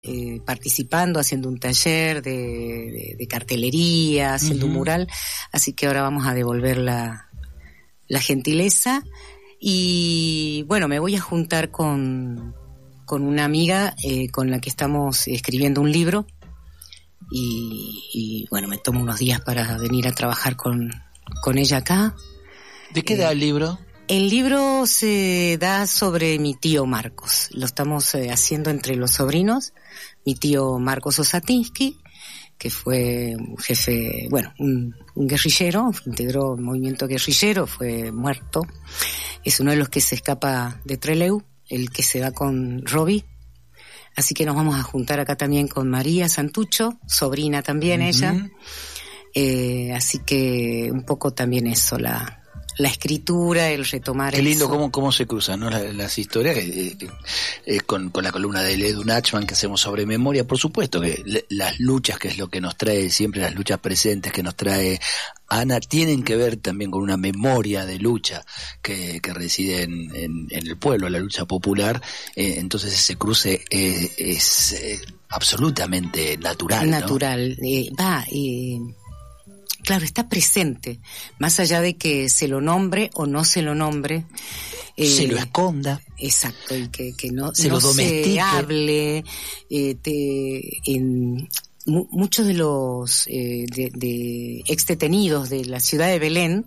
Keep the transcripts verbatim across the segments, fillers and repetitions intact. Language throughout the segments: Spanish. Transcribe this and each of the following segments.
eh, participando, haciendo un taller de, de, de cartelería, haciendo uh-huh. un mural, así que ahora vamos a devolver la, la gentileza. Y bueno, me voy a juntar con, con una amiga eh, con la que estamos escribiendo un libro y, y bueno, me tomo unos días para venir a trabajar con, con ella acá. ¿De qué eh, da el libro? El libro se da sobre mi tío Marcos, lo estamos eh, haciendo entre los sobrinos, mi tío Marcos Osatinsky, que fue un jefe, bueno, un, un guerrillero, integró el movimiento guerrillero, fue muerto. Es uno de los que se escapa de Trelew, el que se va con Robbie. Así que nos vamos a juntar acá también con María Santucho, sobrina también uh-huh. ella. Eh, así que un poco también eso, la... la escritura, el retomar. Qué lindo eso. cómo, cómo se cruzan, ¿no? Las, las historias eh, eh, con, con la columna de Edu Nachman que hacemos sobre memoria. Por supuesto que le, las luchas, que es lo que nos trae siempre, las luchas presentes que nos trae Ana, tienen que ver también con una memoria de lucha que, que reside en, en, en el pueblo, la lucha popular. Eh, entonces ese cruce eh, es eh, absolutamente natural, Natural. ¿No? Eh, va, eh... Claro, está presente, más allá de que se lo nombre o no se lo nombre. Eh, se lo esconda. Exacto, y que, que no se, no lo se hable. Eh, te, en mu- muchos de los eh, de, de exdetenidos de la ciudad de Belén,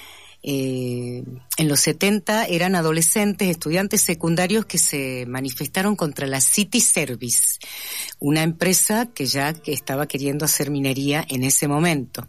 eh, en los setenta eran adolescentes, estudiantes secundarios que se manifestaron contra la City Service, una empresa que ya que estaba queriendo hacer minería en ese momento.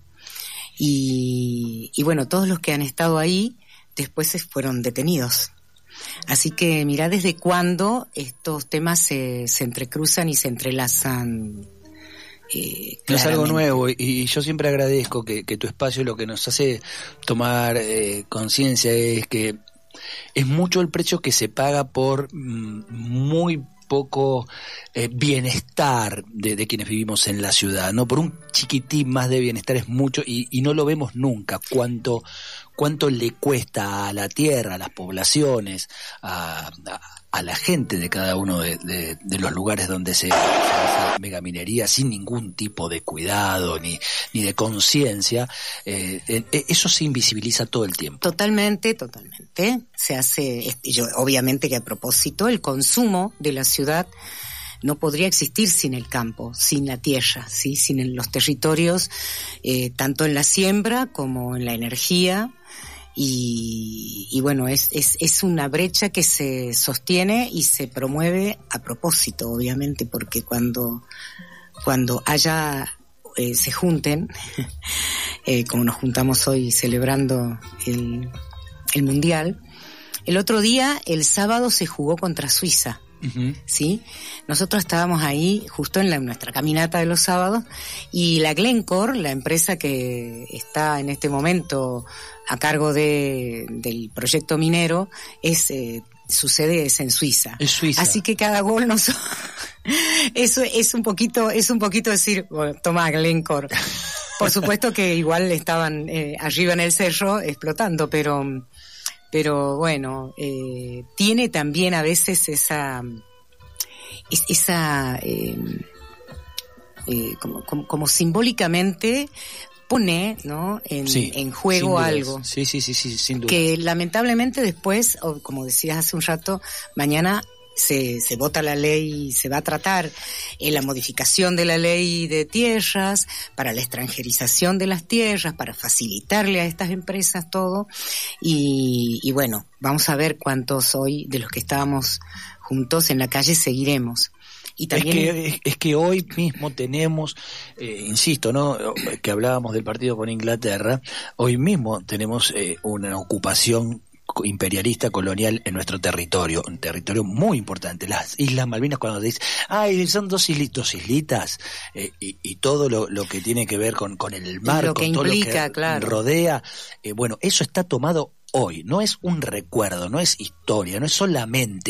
Y, y bueno, todos los que han estado ahí después se fueron detenidos. Así que mirá desde cuándo estos temas se, se entrecruzan y se entrelazan. Eh, no es algo nuevo y, y yo siempre agradezco que, que tu espacio lo que nos hace tomar eh, conciencia es que es mucho el precio que se paga por mm, muy poco eh, bienestar de, de quienes vivimos en la ciudad, ¿no? Por un chiquitín más de bienestar es mucho y, y no lo vemos nunca cuánto cuánto le cuesta a la tierra, a las poblaciones, a, a, a la gente de cada uno de, de, de los lugares donde se, se hace megaminería sin ningún tipo de cuidado ni, ni de conciencia. Eh, eh, eso se invisibiliza todo el tiempo. Totalmente, totalmente. Se hace, yo, obviamente que a propósito, el consumo de la ciudad no podría existir sin el campo, sin la tierra, ¿sí? Sin el, los territorios, eh, tanto en la siembra como en la energía. Y, y bueno, es, es, es una brecha que se sostiene y se promueve a propósito, obviamente, porque cuando, cuando haya, eh, se junten, eh, como nos juntamos hoy celebrando el, el Mundial, el otro día, el sábado, se jugó contra Suiza. Uh-huh. ¿Sí? Nosotros estábamos ahí justo en la, nuestra caminata de los sábados y la Glencore, la empresa que está en este momento a cargo de del proyecto minero, es eh, su sede es en Suiza. Es Suiza. Así que cada gol nos eso es un poquito es un poquito decir, bueno, toma Glencore. Por supuesto que igual estaban eh, arriba en el cerro explotando, pero Pero bueno, eh, tiene también a veces esa, es, esa, eh, eh, como, como, como simbólicamente pone, ¿no? En, sí, en juego algo. Sí, sí, sí, sí, sin duda. Que lamentablemente después, o como decías hace un rato, mañana se, se vota la ley, se va a tratar eh, la modificación de la ley de tierras, para la extranjerización de las tierras, para facilitarle a estas empresas todo, y, y bueno, vamos a ver cuántos hoy de los que estábamos juntos en la calle seguiremos. Y también es que, es, es que hoy mismo tenemos, eh, insisto, ¿no? Que hablábamos del partido con Inglaterra, hoy mismo tenemos eh, una ocupación imperialista colonial en nuestro territorio, un territorio muy importante. Las Islas Malvinas, cuando dicen, ay, son dos islitas, islitas eh, y, y todo lo, lo que tiene que ver con, con el mar, lo con que todo implica, lo que claro. rodea, eh, bueno, eso está tomado hoy, no es un recuerdo, no es historia, no es solamente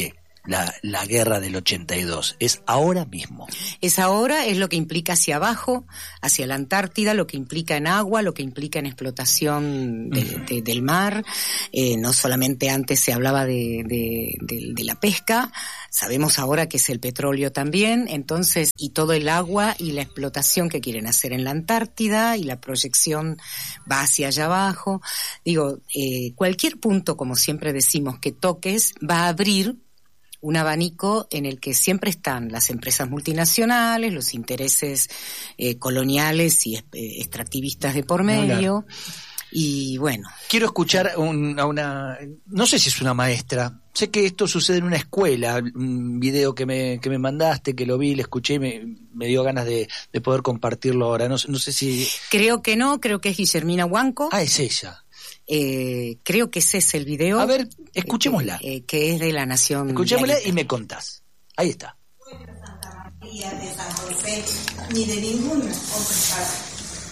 la, la guerra del ochenta y dos, es ahora mismo. Es ahora, es lo que implica hacia abajo, hacia la Antártida, lo que implica en agua, lo que implica en explotación de, uh-huh. de, del mar. Eh, no solamente antes se hablaba de, de, de, de la pesca, sabemos ahora que es el petróleo también, entonces, y todo el agua y la explotación que quieren hacer en la Antártida, y la proyección va hacia allá abajo. Digo, eh, cualquier punto, como siempre decimos, que toques, va a abrir un abanico en el que siempre están las empresas multinacionales, los intereses eh, coloniales y eh, extractivistas de por medio. Y bueno. Quiero escuchar un, a una, no sé si es una maestra, sé que esto sucede en una escuela, un video que me, que me mandaste, que lo vi, lo escuché y me, me dio ganas de, de poder compartirlo ahora. No, no sé si... Creo que no, creo que es Guillermina Huanco. Ah, es ella. Eh, creo que ese es el video. A ver, escuchémosla. Eh, eh, que es de La Nación. Escuchémosla y me contás. Ahí está. No soy de Santa María, de San José, ni de ninguna otra parte.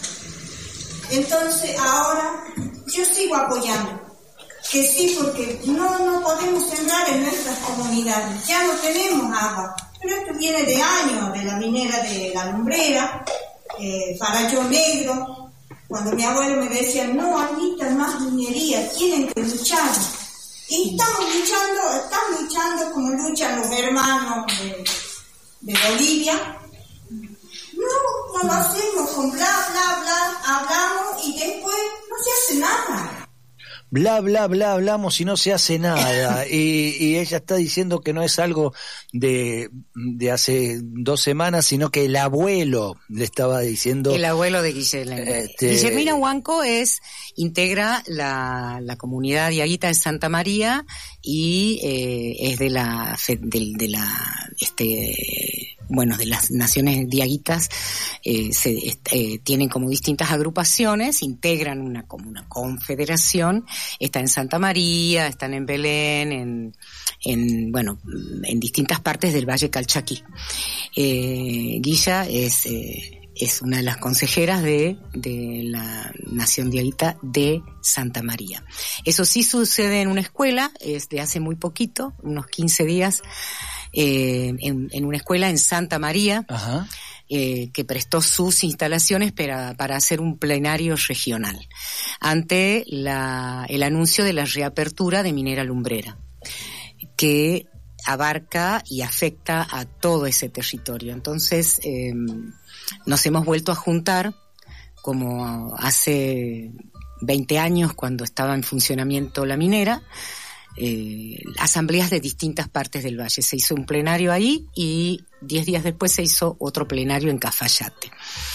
Entonces, ahora yo sigo apoyando. Que sí, porque no, no podemos sembrar en nuestras comunidades. Ya no tenemos agua. Pero esto viene de años, de la minera de La Lumbrera, eh, Farallo Negro. Cuando mi abuelo me decía, no, Anita, más minería, tienen que luchar. Y estamos luchando, estamos luchando como luchan los hermanos de, de Bolivia. No, no lo hacemos con bla, bla, bla, hablamos y después no se hace nada. Bla, bla, bla, hablamos y no se hace nada. y, y ella está diciendo que no es algo de, de hace dos semanas, sino que el abuelo le estaba diciendo... El abuelo de Guillermina. Este... Guillermina Huanco es, integra la, la comunidad diaguita de Santa María y eh, es de la, de, de la, este... bueno, de las naciones diaguitas, eh, se, eh, tienen como distintas agrupaciones, integran una como una confederación, está en Santa María, están en Belén, en, en bueno, en distintas partes del Valle Calchaquí. Eh, Guilla es, eh, es una de las consejeras de, de la Nación Diaguita de Santa María. Eso sí sucede en una escuela, es de hace muy poquito, unos quince días, Eh, en, en una escuela en Santa María, Ajá. Eh, que prestó sus instalaciones para, para hacer un plenario regional ante la, el anuncio de la reapertura de Minera Lumbrera, que abarca y afecta a todo ese territorio. Entonces eh, nos hemos vuelto a juntar como hace veinte años, cuando estaba en funcionamiento la minera, Eh, asambleas de distintas partes del valle. Se hizo un plenario ahí y diez días después se hizo otro plenario en Cafayate.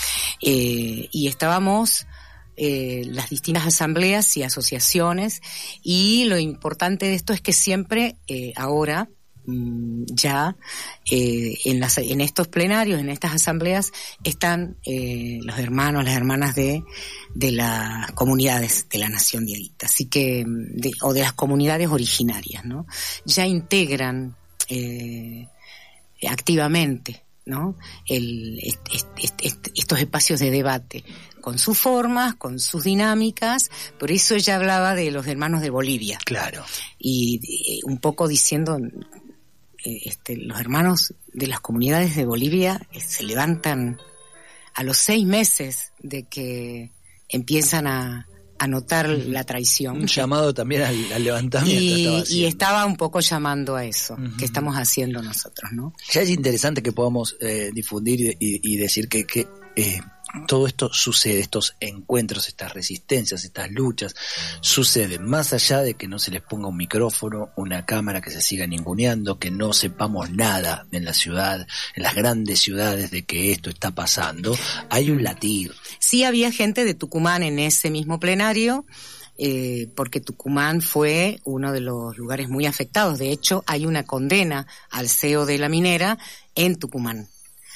Eh, y estábamos eh, las distintas asambleas y asociaciones, y lo importante de esto es que siempre, eh, ahora, ya eh, en, las, en estos plenarios, en estas asambleas, están eh, los hermanos, las hermanas de, de las comunidades de la Nación Diaguita, así que de, o de las comunidades originarias, ¿no? Ya integran eh, activamente, ¿no? El, est, est, est, est, estos espacios de debate, con sus formas, con sus dinámicas. Por eso ella hablaba de los hermanos de Bolivia. Claro. Y eh, un poco diciendo... Este, los hermanos de las comunidades de Bolivia eh, se levantan a los seis meses de que empiezan a, a notar la traición. Un llamado también al, al levantamiento. Y estaba, y estaba un poco llamando a eso, uh-huh. que estamos haciendo nosotros, ¿no? Ya es interesante que podamos eh, difundir y, y decir que, que eh, todo esto sucede, estos encuentros, estas resistencias, estas luchas, suceden más allá de que no se les ponga un micrófono, una cámara, que se siga ninguneando, que no sepamos nada en la ciudad, en las grandes ciudades, de que esto está pasando. Hay un latir. Sí, había gente de Tucumán en ese mismo plenario, eh, porque Tucumán fue uno de los lugares muy afectados. De hecho, hay una condena al C E O de la minera en Tucumán.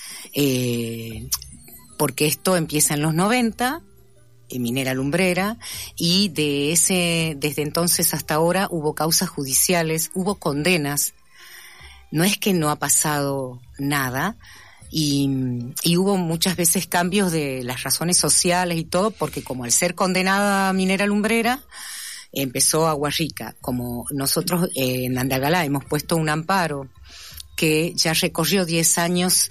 Eh... porque esto empieza en los noventa, en Minera Lumbrera, y de ese, desde entonces hasta ahora hubo causas judiciales, hubo condenas. No es que no ha pasado nada, y, y hubo muchas veces cambios de las razones sociales y todo, porque como al ser condenada Minera Lumbrera, empezó Agua Rica. Como nosotros eh, en Andagalá hemos puesto un amparo que ya recorrió diez años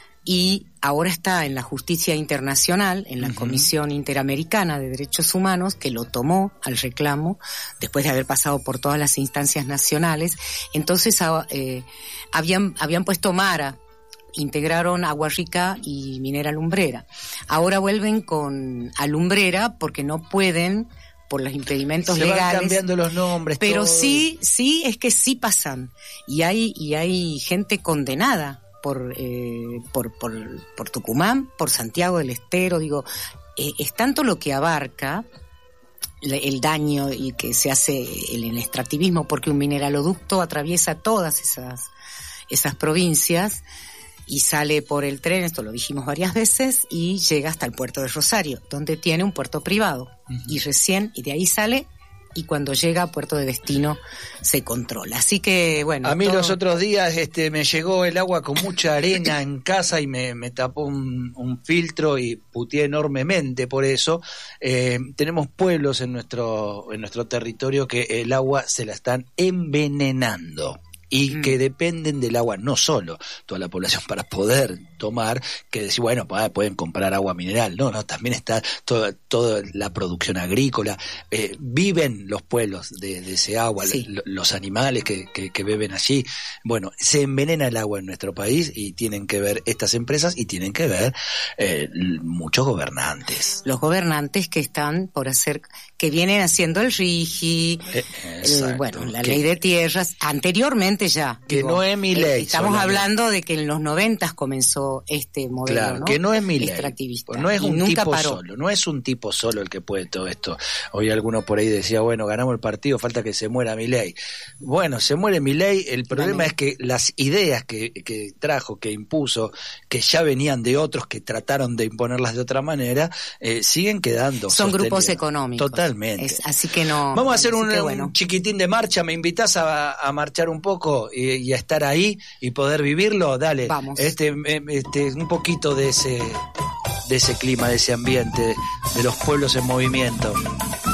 y ahora está en la justicia internacional, en la uh-huh. Comisión Interamericana de Derechos Humanos, que lo tomó al reclamo después de haber pasado por todas las instancias nacionales. Entonces eh, habían, habían puesto Mara, integraron Agua Rica y Minera Lumbrera. Ahora vuelven con Alumbrera porque no pueden por los impedimentos se legales. Se van cambiando los nombres. Pero todo. sí, sí, es que sí pasan. Y hay, y hay gente condenada por, eh, por, por, por Tucumán, por Santiago del Estero. Digo, eh, es tanto lo que abarca el daño y que se hace el, el extractivismo, porque un mineraloducto atraviesa todas esas, esas provincias y sale por el tren, esto lo dijimos varias veces, y llega hasta el puerto de Rosario, donde tiene un puerto privado. Uh-huh. Y recién, y de ahí sale, y cuando llega a puerto de destino se controla. Así que, bueno. A mí todo... los otros días este me llegó el agua con mucha arena en casa y me, me tapó un, un filtro y puteé enormemente por eso. Eh, tenemos pueblos en nuestro, en nuestro territorio que el agua se la están envenenando. Y mm. que dependen del agua, no solo toda la población para poder tomar, que decir, bueno, pueden comprar agua mineral, no, no, también está toda, toda la producción agrícola, eh, viven los pueblos de, de ese agua, sí. lo, los animales que, que, que beben allí, bueno, se envenena el agua en nuestro país y tienen que ver estas empresas y tienen que ver eh, muchos gobernantes. Los gobernantes que están por hacer, que vienen haciendo el RIGI, eh, el, bueno, la que, ley de tierras, anteriormente ya. Que digo, no es mi ley. Eh, estamos solamente. hablando de que en los noventas comenzó este modelo, claro, ¿no? que no es mi ley. Extractivista. No es un nunca tipo paró. solo, no es un tipo solo el que puede todo esto. Hoy alguno por ahí decía, bueno, ganamos el partido, falta que se muera mi ley. Bueno, se muere mi ley, el problema es que las ideas que, que trajo, que impuso, que ya venían de otros que trataron de imponerlas de otra manera, eh, siguen quedando. Son grupos económicos. Totalmente. Es, así que no. Vamos a hacer un, que, bueno. un chiquitín de marcha, ¿me invitás a, a marchar un poco y, y a estar ahí y poder vivirlo? Dale. Vamos. Este, este, un poquito de ese, de ese clima, de ese ambiente, de los pueblos en movimiento.